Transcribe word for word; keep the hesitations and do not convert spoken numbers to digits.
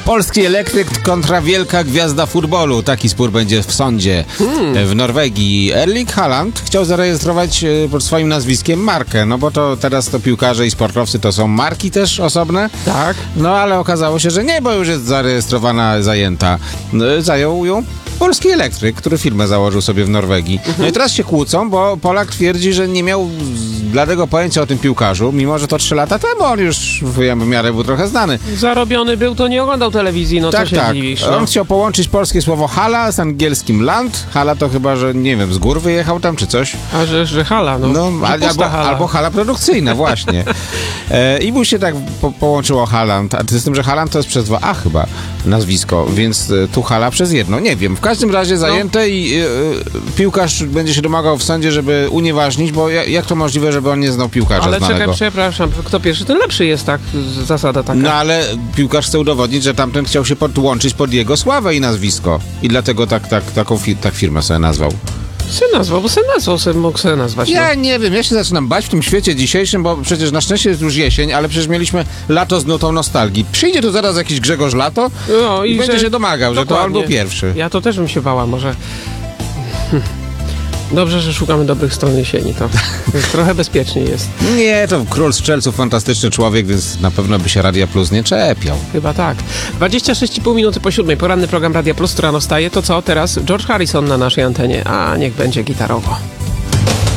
Polski elektryk kontra wielka gwiazda futbolu. Taki spór będzie w sądzie hmm. w Norwegii. Erling Haaland chciał zarejestrować pod swoim nazwiskiem markę, no bo to teraz to piłkarze i sportowcy to są marki też osobne. Tak. No ale okazało się, że nie, bo już jest zarejestrowana, zajęta. Zajął ją polski elektryk, który firmę założył sobie w Norwegii. No i teraz się kłócą, bo Polak twierdzi, że nie miał bladego pojęcia o tym piłkarzu, mimo że to trzy lata temu on już w miarę był trochę znany. Zarobiony był, to nie oglądał telewizji, no tak, co się tak. dziwisz. No. On chciał połączyć polskie słowo hala z angielskim land. Hala to chyba, że nie wiem, z gór wyjechał tam czy coś. A że, że hala, no. no albo, hala. albo hala produkcyjna, właśnie. E, I mu się tak po, połączyło Haaland, a z tym, że Haaland to jest przez dwa A chyba nazwisko, więc e, tu hala przez jedno. Nie wiem, w każdym razie zajęte no. i e, piłkarz będzie się domagał w sądzie, żeby unieważnić, bo jak, jak to możliwe, żeby on nie znał piłkarza ale znanego? czekaj, przepraszam, kto pierwszy, ten lepszy jest, tak? Zasada taka. No ale piłkarz chce udowodnić, że tamten chciał się podłączyć pod jego sławę i nazwisko. I dlatego tak, tak, taką fi- tak firmę sobie nazwał. Se nazwał, bo se nazwał, se mógł se nazwać. Ja no. nie wiem, ja się zaczynam bać w tym świecie dzisiejszym, bo przecież na szczęście jest już jesień, ale przecież mieliśmy lato z nutą nostalgii. Przyjdzie tu zaraz jakiś Grzegorz Lato no, i, i będzie że... się domagał, Dokładnie. że to on był pierwszy. Ja to też bym się bała, może... Dobrze, że szukamy dobrych stron jesieni, to trochę bezpieczniej jest. Nie, to król strzelców, fantastyczny człowiek, więc na pewno by się Radia Plus nie czepiał. Chyba tak. dwadzieścia sześć i pół minuty po siódmej, poranny program Radia Plus, który rano wstaje. To co, teraz George Harrison na naszej antenie, a niech będzie gitarowo.